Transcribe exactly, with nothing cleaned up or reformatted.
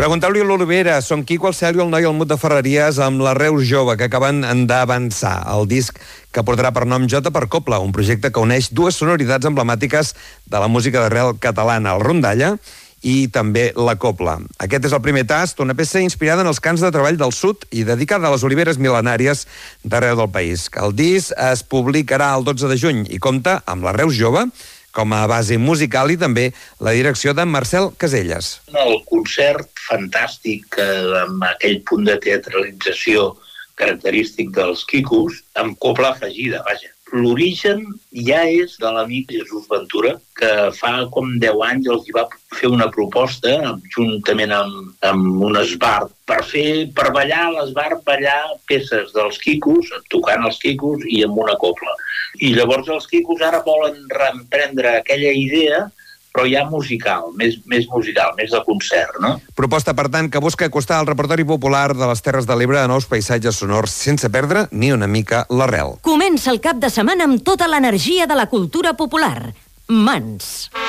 Pregunteu-li a l'Olivera, són Quico, el Cèlio, el Noi, el Mut de Ferreries amb la Reus Jove, que acaben d'avançar. El disc que portarà per nom Jota per Copla, un projecte que uneix dues sonoritats emblemàtiques de la música d'arrel catalana, el rondalla i també la copla. Aquest és el primer tast, una peça inspirada en els cants de treball del sud i dedicada a les oliveres mil·lenàries d'arreu del país. El disc es publicarà el dotze de juny i compta amb la Reus Jove com a base musical i també la direcció de Marcel Caselles. El concert fantàstic amb aquell punt de teatralització característic dels Quicos, amb copla afegida, vaja. L'origen ja és de l'amic Jesús Ventura, que fa com deu anys els hi va fer una proposta, juntament amb, amb un esbart, per fer, per ballar a l'esbart, ballar peces dels Quicos, tocant els Quicos i amb una copla. I llavors els Quicos ara volen reemprendre aquella idea, però ja musical, més, més musical, més de concert, no? Proposta, per tant, que busca acostar el repertori popular de les Terres de l'Ebre a nous paisatges sonors sense perdre ni una mica l'arrel. Comença el cap de setmana amb tota l'energia de la cultura popular. Mans.